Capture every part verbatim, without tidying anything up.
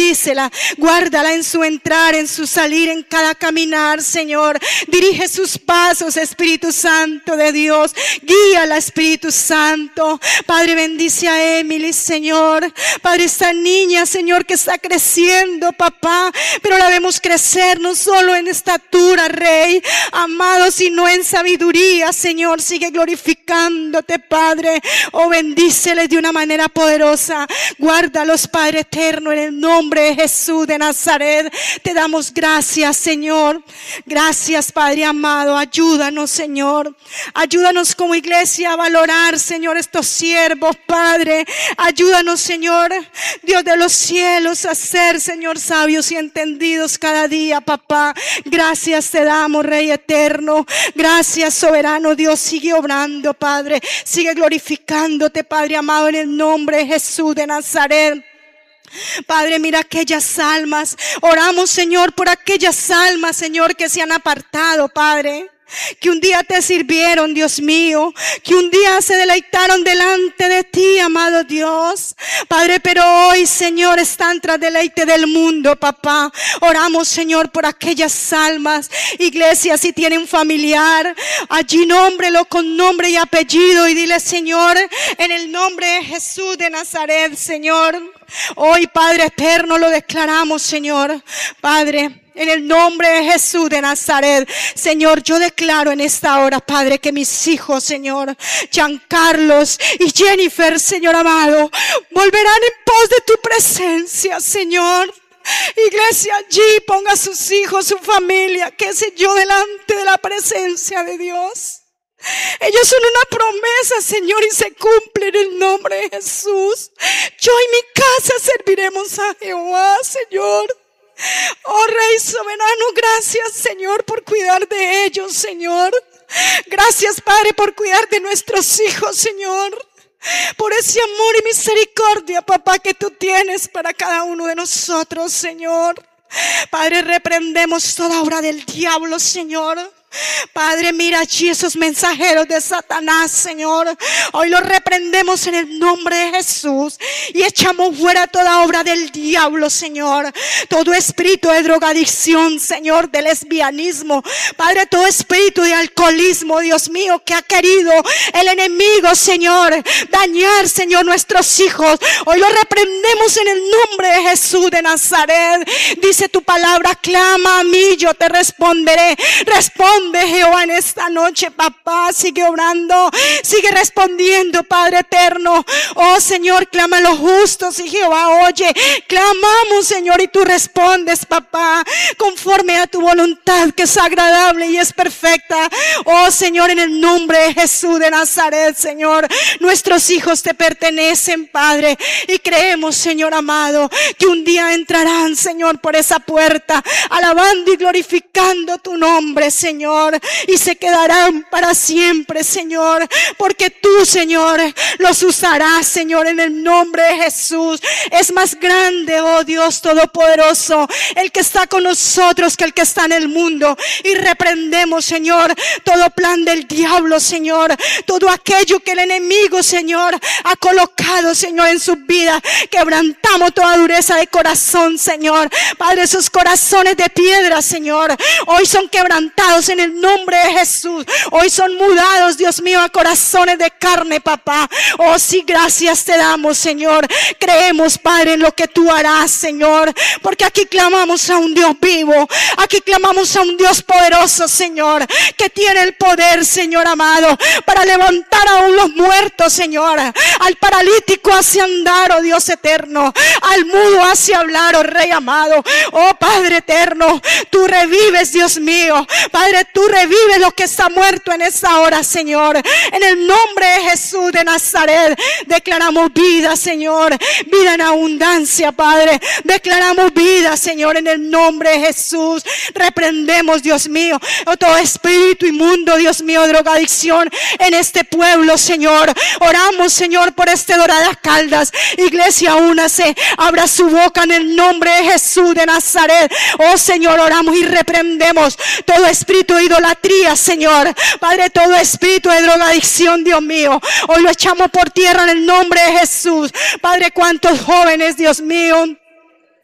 bendícela, guárdala en su entrar, en su salir, en cada caminar, Señor. Dirige sus pasos, Espíritu Santo de Dios. Guíala, Espíritu Santo. Padre, bendice a Emily, Señor. Padre, esta niña, Señor, que está creciendo, papá, pero la vemos crecer no solo en estatura, Rey, amado, sino en sabiduría, Señor. Sigue glorificándote, Padre. Oh, bendíceles de una manera poderosa. Guárdalos, Padre eterno, en el nombre de Jesús de Nazaret. Te damos gracias, Señor. Gracias, Padre amado. Ayúdanos, Señor. Ayúdanos como iglesia a valorar, Señor, estos siervos, Padre. Ayúdanos, Señor, Dios de los cielos, a ser, Señor, sabios y entendidos cada día, papá. Gracias te damos, Rey eterno. Gracias, soberano Dios. Sigue obrando, Padre. Sigue glorificándote, Padre amado, en el nombre de Jesús de Nazaret. Padre, mira aquellas almas. Oramos, Señor, por aquellas almas, Señor, que se han apartado, Padre, que un día te sirvieron, Dios mío, que un día se deleitaron delante de ti, amado Dios, Padre, pero hoy, Señor, están tras deleite del mundo, papá. Oramos, Señor, por aquellas almas. Iglesia, si tiene un familiar, allí nómbrelo con nombre y apellido y dile, Señor, en el nombre de Jesús de Nazaret, Señor, hoy, Padre eterno, lo declaramos, Señor, Padre, en el nombre de Jesús de Nazaret. Señor, yo declaro en esta hora, Padre, que mis hijos, Señor, Giancarlos y Jennifer, Señor amado, volverán en pos de tu presencia, Señor. Iglesia, allí ponga a sus hijos, su familia, qué sé yo, delante de la presencia de Dios. Ellos son una promesa, Señor, y se cumple en el nombre de Jesús. Yo y mi casa serviremos a Jehová, Señor. Oh, Rey soberano, gracias, Señor, por cuidar de ellos, Señor. Gracias, Padre, por cuidar de nuestros hijos, Señor. Por ese amor y misericordia, papá, que tú tienes para cada uno de nosotros, Señor. Padre, reprendemos toda obra del diablo, Señor. Padre, mira allí esos mensajeros de Satanás, Señor. Hoy los reprendemos en el nombre de Jesús y echamos fuera toda obra del diablo, Señor. Todo espíritu de drogadicción, Señor, de lesbianismo, Padre, todo espíritu de alcoholismo, Dios mío, que ha querido el enemigo, Señor, dañar, Señor, nuestros hijos. Hoy los reprendemos en el nombre de Jesús de Nazaret. Dice tu palabra, clama a mí, yo te responderé. Responde, Jehová, en esta noche, papá. Sigue obrando, sigue respondiendo, Padre eterno. Oh, Señor, clama a los justos y Jehová oye. Clamamos, Señor, y tú respondes, papá, conforme a tu voluntad, que es agradable y es perfecta. Oh, Señor, en el nombre de Jesús de Nazaret, Señor, nuestros hijos te pertenecen, Padre, y creemos, Señor amado, que un día entrarán, Señor, por esa puerta, alabando y glorificando tu nombre, Señor. Y se quedarán para siempre, Señor, porque tú, Señor, los usarás, Señor, en el nombre de Jesús. Es más grande, oh Dios todopoderoso, el que está con nosotros que el que está en el mundo. Y reprendemos, Señor, todo plan del diablo, Señor, todo aquello que el enemigo, Señor, ha colocado, Señor, en su vida. Quebrantamos toda dureza de corazón, Señor. Padre, esos corazones de piedra, Señor, hoy son quebrantados en el nombre de Jesús. Hoy son mudados, Dios mío, a corazones de carne, papá. Oh, sí, gracias te damos, Señor. Creemos, Padre, en lo que tú harás, Señor, porque aquí clamamos a un Dios vivo. Aquí clamamos a un Dios poderoso, Señor, que tiene el poder, Señor amado, para levantar aún los muertos, Señor. Al paralítico hace andar, oh Dios eterno. Al mudo hace hablar, oh Rey amado. Oh Padre eterno, tú revives, Dios mío. Padre, tú revives lo que está muerto en esta hora, Señor. En el nombre de Jesús de Nazaret, declaramos vida, Señor. Vida en abundancia, Padre. Declaramos vida, Señor, en el nombre de Jesús. Reprendemos, Dios mío, todo espíritu inmundo, Dios mío, drogadicción en este pueblo, Señor. Oramos, Señor, por este Doradas Caldas. Iglesia, únase, abra su boca en el nombre de Jesús de Nazaret. Oh, Señor, oramos y reprendemos todo espíritu de idolatría, Señor. Padre, todo espíritu de drogadicción, Dios mío, hoy lo echamos por tierra en el nombre de Jesús. Padre, cuántos jóvenes, Dios mío,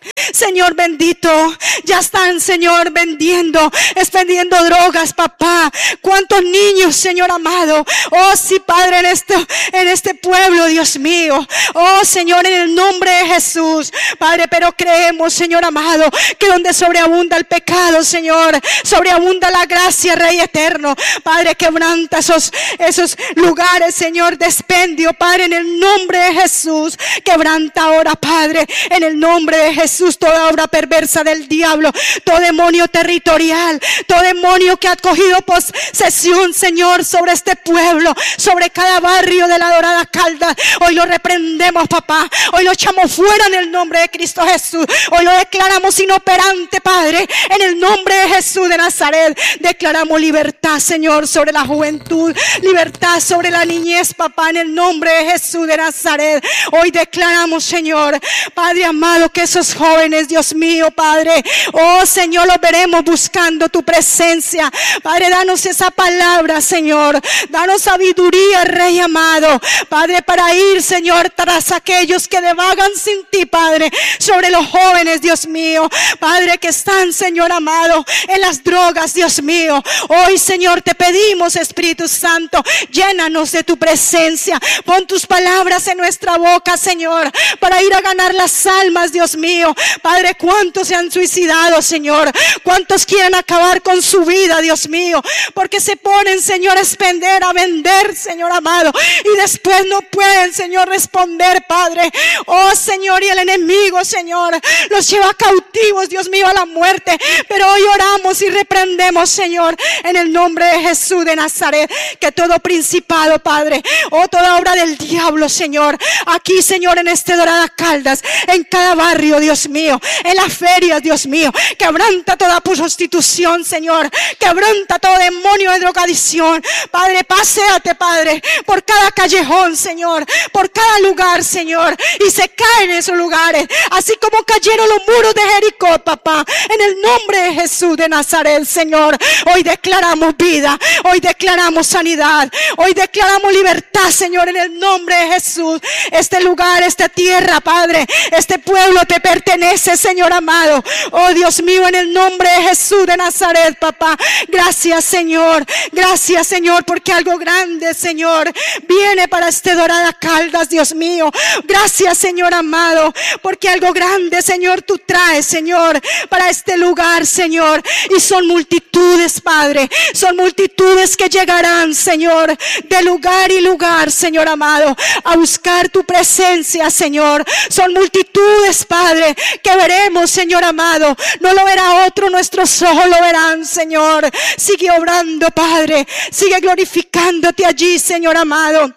Señor bendito, ya están, Señor, vendiendo, expendiendo drogas, papá. ¿Cuántos niños, Señor amado? Oh, sí, Padre, en este, en este pueblo, Dios mío. Oh, Señor, en el nombre de Jesús, Padre, pero creemos, Señor amado, que donde sobreabunda el pecado, Señor, sobreabunda la gracia, Rey eterno. Padre, quebranta esos, esos lugares, Señor, de expendio, Padre, en el nombre de Jesús. Quebranta ahora, Padre, en el nombre de Jesús, toda obra perversa del diablo, todo demonio territorial, todo demonio que ha cogido posesión, Señor, sobre este pueblo, sobre cada barrio de la Dorada Caldas. Hoy lo reprendemos, papá. Hoy lo echamos fuera en el nombre de Cristo Jesús. Hoy lo declaramos inoperante, Padre, en el nombre de Jesús de Nazaret. Declaramos libertad, Señor, sobre la juventud, libertad sobre la niñez, papá, en el nombre de Jesús de Nazaret. Hoy declaramos, Señor, Padre amado, que esos jóvenes, Dios mío, Padre, oh Señor, los veremos buscando tu presencia. Padre, danos esa palabra, Señor. Danos sabiduría, Rey amado, Padre, para ir, Señor, tras aquellos que devagan sin ti, Padre, sobre los jóvenes, Dios mío, Padre, que están, Señor amado, en las drogas, Dios mío. Hoy, Señor, te pedimos, Espíritu Santo, llénanos de tu presencia. Pon tus palabras en nuestra boca, Señor, para ir a ganar las almas, Dios mío. Padre, cuántos se han suicidado, Señor, cuántos quieren acabar con su vida, Dios mío, porque se ponen, Señor, a expender, a vender, Señor amado, y después no pueden, Señor, responder, Padre. Oh, Señor, y el enemigo, Señor, los lleva cautivos, Dios mío, a la muerte. Pero hoy oramos y reprendemos, Señor, en el nombre de Jesús de Nazaret, que todo principado, Padre, oh, toda obra del diablo, Señor, aquí, Señor, en este Dorada Caldas, en cada barrio, Dios mío, en las ferias, Dios mío, quebranta toda prostitución, Señor, quebranta todo demonio de drogadicción, Padre. Paséate, Padre, por cada callejón, Señor, por cada lugar, Señor, y se caen esos lugares, así como cayeron los muros de Jericó, papá, en el nombre de Jesús de Nazaret, Señor. Hoy declaramos vida, hoy declaramos sanidad, hoy declaramos libertad, Señor, en el nombre de Jesús. Este lugar, esta tierra, Padre, este pueblo te pertenece, Señor amado. Oh, Dios mío, en el nombre de Jesús de Nazaret, papá. Gracias, Señor, gracias, Señor, porque algo grande, Señor, viene para este Dorada Caldas, Dios mío. Gracias, Señor amado, porque algo grande, Señor, tú traes, Señor, para este lugar, Señor. Y son multitudes, Padre, son multitudes que llegarán, Señor, de lugar y lugar, Señor amado, a buscar tu presencia, Señor. Son multitudes, Padre, que veremos, Señor amado. No lo verá otro, nuestros ojos lo verán, Señor. Sigue obrando, Padre, sigue glorificándote allí, Señor amado.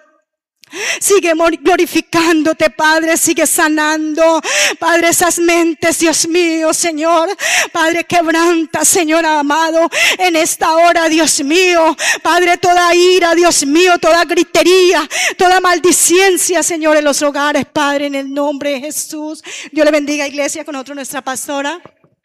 Sigue glorificándote, Padre, sigue sanando, Padre, esas mentes, Dios mío, Señor. Padre, quebranta, Señor amado, en esta hora, Dios mío, Padre, toda ira, Dios mío, toda gritería, toda maldicencia, Señor, en los hogares, Padre, en el nombre de Jesús. Dios le bendiga, iglesia, con nosotros nuestra pastora.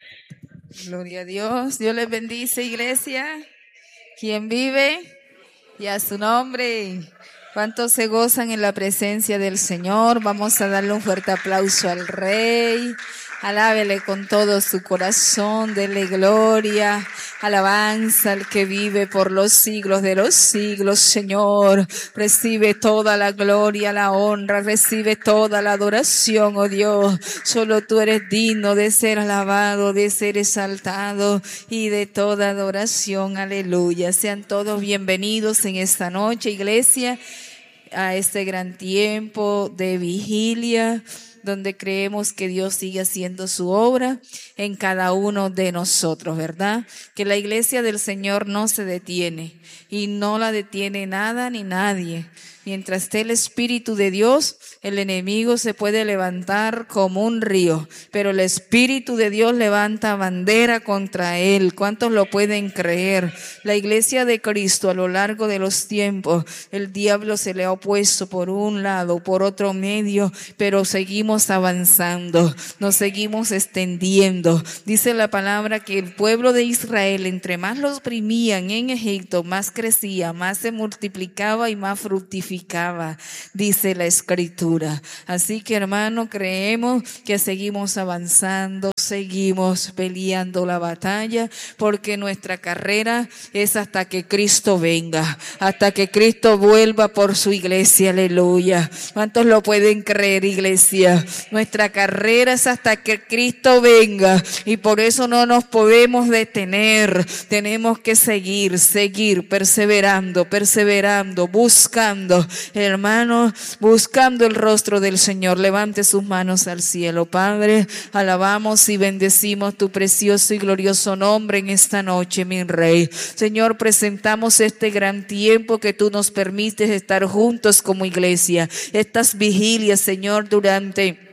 Gloria a Dios. Dios les bendice, iglesia. ¿Quién vive? Y a su nombre. ¿Cuántos se gozan en la presencia del Señor? Vamos a darle un fuerte aplauso al Rey. Alábele con todo su corazón, dele gloria, alabanza al que vive por los siglos de los siglos, Señor. Recibe toda la gloria, la honra, recibe toda la adoración, oh Dios. Solo tú eres digno de ser alabado, de ser exaltado y de toda adoración, aleluya. Sean todos bienvenidos en esta noche, iglesia, a este gran tiempo de vigilia, donde creemos que Dios sigue haciendo su obra en cada uno de nosotros, ¿verdad? Que la iglesia del Señor no se detiene y no la detiene nada ni nadie. Mientras esté el Espíritu de Dios, el enemigo se puede levantar como un río, pero el Espíritu de Dios levanta bandera contra él. ¿Cuántos lo pueden creer? La iglesia de Cristo a lo largo de los tiempos, el diablo se le ha opuesto por un lado, por otro medio, pero seguimos avanzando, nos seguimos extendiendo. Dice la palabra que el pueblo de Israel, entre más los oprimían en Egipto, más crecía, más se multiplicaba y más fructificaba. justificaba, dice la Escritura. Así que, hermano, creemos que seguimos avanzando, seguimos peleando la batalla, porque nuestra carrera es hasta que Cristo venga, hasta que Cristo vuelva por su iglesia. Aleluya. ¿Cuántos lo pueden creer, iglesia? Nuestra carrera es hasta que Cristo venga, y por eso no nos podemos detener. Tenemos que seguir, seguir, perseverando, perseverando, buscando, hermanos, buscando el rostro del Señor. Levante sus manos al cielo. Padre, alabamos y bendecimos tu precioso y glorioso nombre en esta noche, mi Rey. Señor, presentamos este gran tiempo que tú nos permites estar juntos como iglesia. Estas vigilias, Señor, durante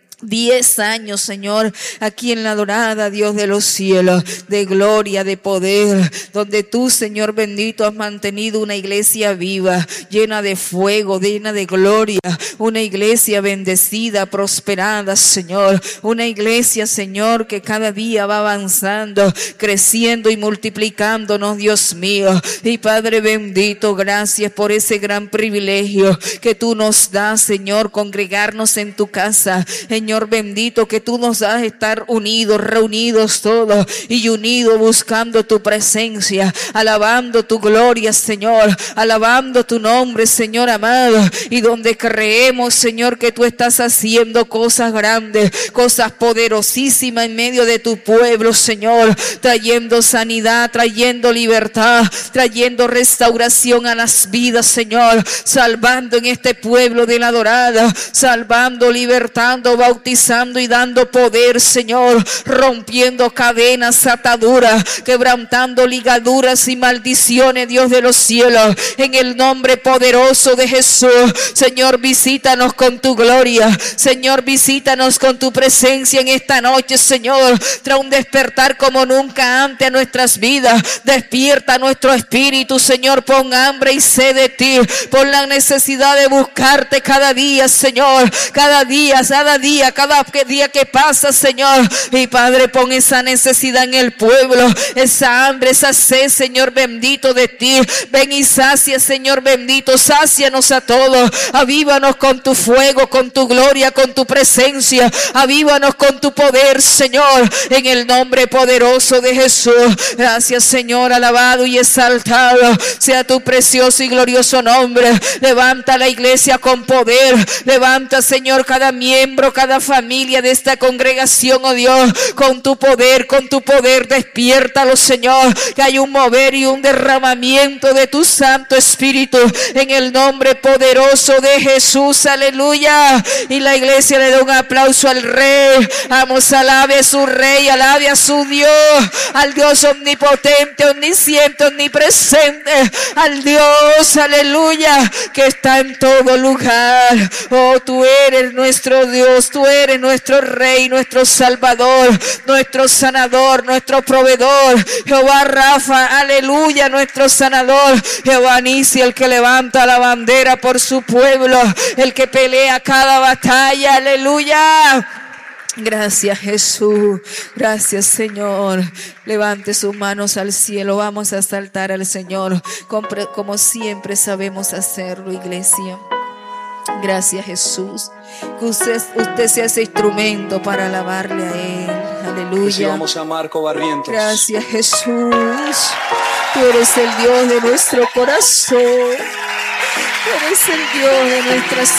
Diez años, Señor, aquí en la dorada, Dios de los cielos, de gloria, de poder, donde tú, Señor bendito, has mantenido una iglesia viva, llena de fuego, llena de gloria, una iglesia bendecida, prosperada, Señor, una iglesia, Señor, que cada día va avanzando, creciendo y multiplicándonos, Dios mío. Y Padre bendito, gracias por ese gran privilegio que tú nos das, Señor, congregarnos en tu casa, en Señor bendito, que tú nos das estar unidos, reunidos todos y unidos buscando tu presencia, alabando tu gloria, Señor, alabando tu nombre, Señor amado, y donde creemos, Señor, que tú estás haciendo cosas grandes, cosas poderosísimas en medio de tu pueblo, Señor, trayendo sanidad, trayendo libertad, trayendo restauración a las vidas, Señor, salvando en este pueblo de la dorada, salvando, libertando, bautizando, bautizando y dando poder, Señor, rompiendo cadenas, ataduras, quebrantando ligaduras y maldiciones, Dios de los cielos, en el nombre poderoso de Jesús. Señor, visítanos con tu gloria, Señor, visítanos con tu presencia en esta noche, Señor. Trae un despertar como nunca antes a nuestras vidas, despierta nuestro espíritu, Señor. Pon hambre y sed de ti, pon la necesidad de buscarte cada día, Señor, cada día, cada día, cada día que pasa, Señor. Y Padre, pon esa necesidad en el pueblo, esa hambre, esa sed, Señor bendito, de ti. Ven y sacia, Señor bendito, sácianos a todos. Avívanos con tu fuego, con tu gloria, con tu presencia. Avívanos con tu poder, Señor, en el nombre poderoso de Jesús. Gracias, Señor, alabado y exaltado sea tu precioso y glorioso nombre. Levanta la iglesia con poder. Levanta, Señor, cada miembro, cada familia de esta congregación, oh Dios, con tu poder, con tu poder, despiértalo, Señor, que hay un mover y un derramamiento de tu Santo Espíritu en el nombre poderoso de Jesús, aleluya. Y la iglesia le da un aplauso al Rey. Vamos, alabe a su Rey, alabe a su Dios, al Dios omnipotente, omnisciente, omnipresente, al Dios, aleluya, que está en todo lugar. Oh, tú eres nuestro Dios, tú eres nuestro Rey, nuestro Salvador, nuestro sanador, nuestro proveedor. Jehová Rafa, aleluya, nuestro sanador. Jehová Nisi, el que levanta la bandera por su pueblo, el que pelea cada batalla, aleluya. Gracias, Jesús. Gracias, Señor. Levante sus manos al cielo. Vamos a saltar al Señor como, como siempre sabemos hacerlo, iglesia. Gracias, Jesús. Que usted, usted sea ese instrumento para alabarle a Él. Aleluya. Recibamos a Marco Barrientos. Gracias, Jesús. Tú eres el Dios de nuestro corazón. Tú eres el Dios de nuestras